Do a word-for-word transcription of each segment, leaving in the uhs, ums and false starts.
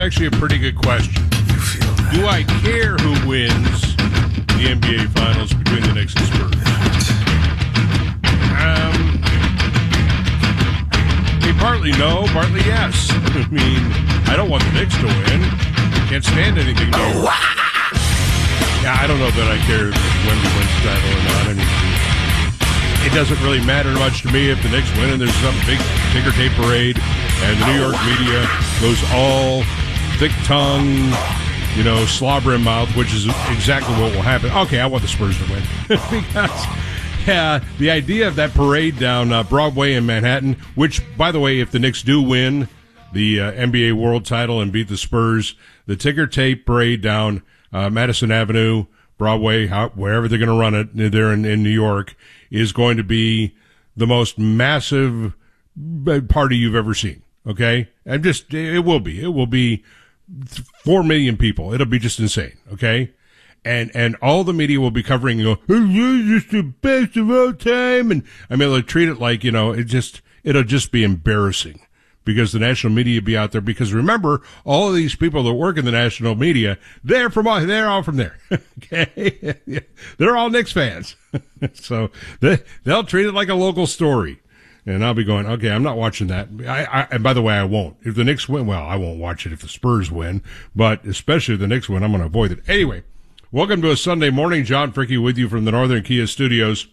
Actually, a pretty good question. Do I care who wins the N B A Finals between the Knicks and Spurs? Um, I mean, partly no, partly yes. I mean, I don't want the Knicks to win. Can't stand anything new. Yeah, I don't know that I care if Wemby wins the title or not. I mean, it doesn't really matter much to me if the Knicks win and there's some big ticker tape parade and the New York media goes all thick-tongued, you know, slobbering mouth, which is exactly what will happen. Okay, I want the Spurs to win. Because, yeah, the idea of that parade down uh, Broadway in Manhattan, which, by the way, if the Knicks do win the uh, N B A World title and beat the Spurs, the ticker tape parade down uh, Madison Avenue, Broadway, how, wherever they're going to run it there in, in New York, is going to be the most massive party you've ever seen. Okay? I'm just, it will be. It will be four million people. It'll be just insane. Okay? And, and all the media will be covering and go, oh, yeah, it's the best of all time. And I mean, they'll treat it like, you know, it just, it'll just be embarrassing because the national media will be out there. Because remember, all of these people that work in the national media, they're from all, they're all from there. Okay? They're all Knicks fans. So they, they'll treat it like a local story. And I'll be going, okay, I'm not watching that. I, I, and by the way, I won't. If the Knicks win, well, I won't watch it if the Spurs win, but especially if the Knicks win, I'm going to avoid it. Anyway, welcome to a Sunday morning. John Fricke with you from the Northern Kia Studios.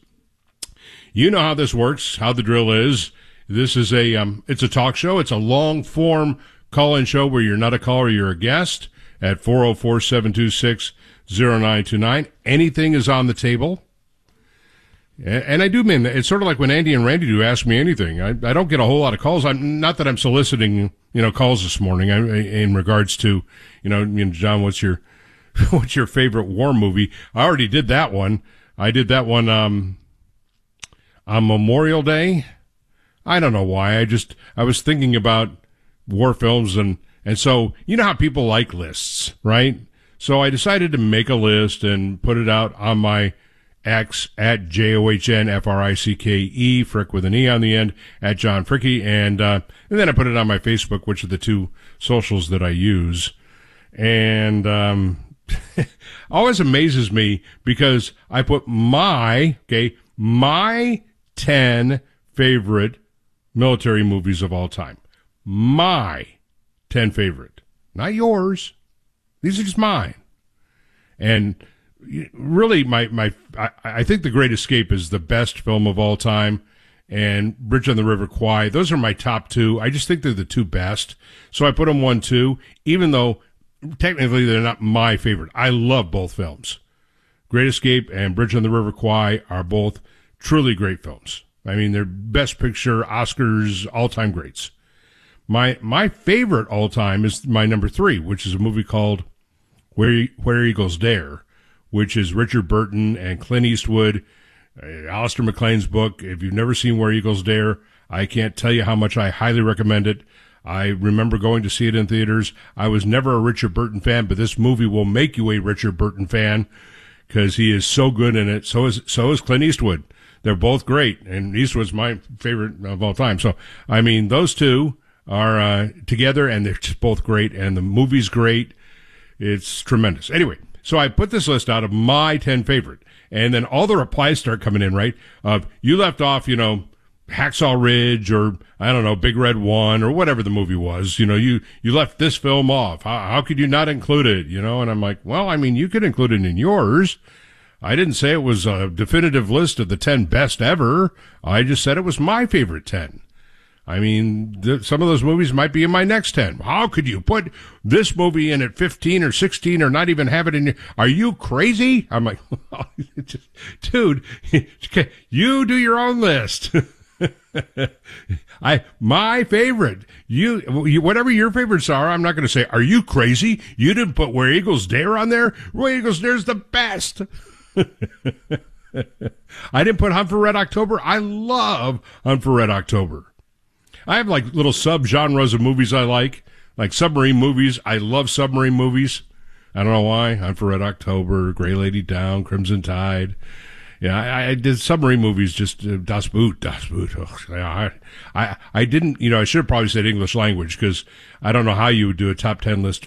You know how this works, how the drill is. This is a, um, it's a talk show. It's a long form call-in show where you're not a caller, you're a guest at four oh four, seven two six, oh nine two nine. Anything is on the table. And I do mean, it's sort of like when Andy and Randy do ask me anything. I, I don't get a whole lot of calls. I'm not that I'm soliciting, you know, calls this morning I, in regards to, you know, you know, John, what's your, what's your favorite war movie? I already did that one. I did that one, um, on Memorial Day. I don't know why. I just, I was thinking about war films and, and so, you know how people like lists, right? So I decided to make a list and put it out on my X at J O H N F R I C K E, Frick with an E on the end, at John Fricke, and uh, and then I put it on my Facebook, which are the two socials that I use. And um, always amazes me because I put my, okay, my ten favorite military movies of all time. My ten favorite. Not yours. These are just mine. And really, my, my, I, I think The Great Escape is the best film of all time, and Bridge on the River Kwai. Those are my top two. I just think they're the two best. So I put them one, two, even though technically they're not my favorite. I love both films. Great Escape and Bridge on the River Kwai are both truly great films. I mean, they're best picture, Oscars, all-time greats. My, my favorite all-time is my number three, which is a movie called Where, Where Eagles Dare, which is Richard Burton and Clint Eastwood, uh, Alistair MacLean's book. If you've never seen Where Eagles Dare, I can't tell you how much I highly recommend it. I remember going to see it in theaters. I was never a Richard Burton fan, but this movie will make you a Richard Burton fan because he is so good in it. So is, so is Clint Eastwood. They're both great, and Eastwood's my favorite of all time. So, I mean, those two are uh, together, and they're just both great, and the movie's great. It's tremendous. Anyway, so I put this list out of my ten favorite, and then all the replies start coming in, right? Of, you left off, you know, Hacksaw Ridge, or, I don't know, Big Red One, or whatever the movie was. You know, you, you left this film off. How, how could you not include it? You know, and I'm like, well, I mean, you could include it in yours. I didn't say it was a definitive list of the ten best ever. I just said it was my favorite ten. I mean, th- some of those movies might be in my next ten. How could you put this movie in at fifteen or sixteen or not even have it in your, are you crazy? I'm like, just, dude, you do your own list. I, my favorite, you, you, whatever your favorites are, I'm not going to say, are you crazy? You didn't put Where Eagles Dare on there? Where Eagles Dare is the best. I didn't put Hunt for Red October. I love Hunt for Red October. I have like little sub-genres of movies I like, like submarine movies. I love submarine movies. I don't know why. Hunt for Red October, Gray Lady Down, Crimson Tide. Yeah, I, I did submarine movies. Just uh, Das Boot, Das Boot. Oh, yeah, I, I, I didn't. You know, I should have probably said English language because I don't know how you would do a top ten list